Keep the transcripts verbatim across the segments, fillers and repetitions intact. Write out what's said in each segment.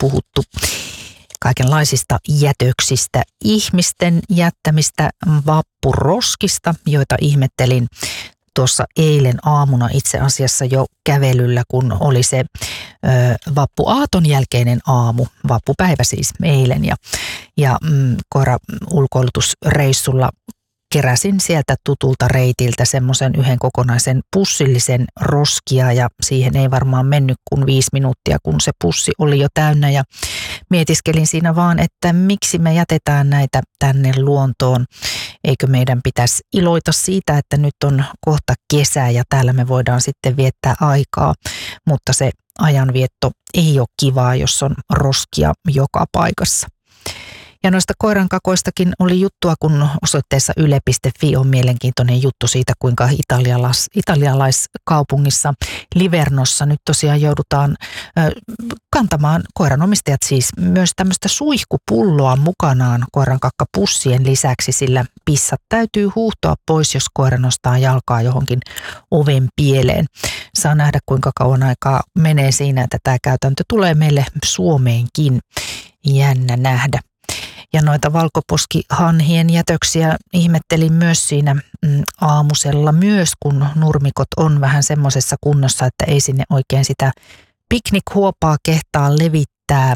puhuttu kaikenlaisista jätöksistä, ihmisten jättämistä vappuroskista, joita ihmettelin tuossa eilen aamuna itse asiassa jo kävelyllä, kun oli se ö, vappuaaton jälkeinen aamu, vappupäivä siis eilen. Ja, ja mm, koira ulkoilutusreissulla keräsin sieltä tutulta reitiltä semmoisen yhden kokonaisen pussillisen roskia ja siihen ei varmaan mennyt kuin viisi minuuttia, kun se pussi oli jo täynnä ja mietiskelin siinä vaan, että miksi me jätetään näitä tänne luontoon. Eikö meidän pitäisi iloita siitä, että nyt on kohta kesä ja täällä me voidaan sitten viettää aikaa, mutta se ajanvietto ei ole kivaa, jos on roskia joka paikassa. Ja noista koirankakoistakin oli juttua, kun osoitteessa yle piste fi on mielenkiintoinen juttu siitä, kuinka italialais, italialaiskaupungissa Livernossa nyt tosiaan joudutaan ö, kantamaan koiranomistajat siis myös tämmöistä suihkupulloa mukanaan koirankakkapussien lisäksi, sillä pissat täytyy huuhtoa pois, jos koira nostaa jalkaa johonkin oven pieleen. Saa nähdä, kuinka kauan aikaa menee siinä, että tämä käytäntö tulee meille Suomeenkin. Jännä nähdä. Ja noita valkoposkihanhien jätöksiä ihmettelin myös siinä mm, aamusella myös, kun nurmikot on vähän semmoisessa kunnossa, että ei sinne oikein sitä piknikhuopaa kehtaa levittää.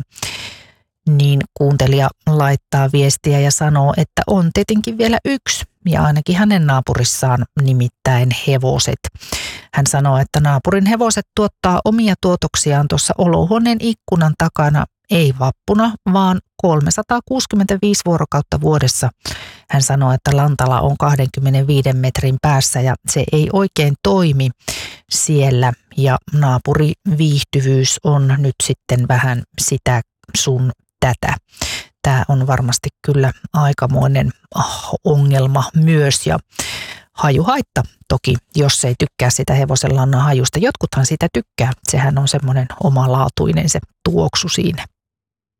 Niin kuuntelija laittaa viestiä ja sanoo, että on tietenkin vielä yksi ja ainakin hänen naapurissaan nimittäin hevoset. Hän sanoo, että naapurin hevoset tuottaa omia tuotoksiaan tuossa olohuoneen ikkunan takana, ei vappuna, vaan kolmesataakuusikymmentäviisi vuorokautta vuodessa. Hän sanoo, että lantala on kaksikymmentäviisi metrin päässä ja se ei oikein toimi siellä ja naapuriviihtyvyys on nyt sitten vähän sitä sun tätä. Tämä on varmasti kyllä aikamoinen ongelma myös ja hajuhaitta toki, jos ei tykkää sitä hevosenlannan hajusta. Jotkuthan sitä tykkää, sehän on semmoinen omalaatuinen se tuoksu siinä.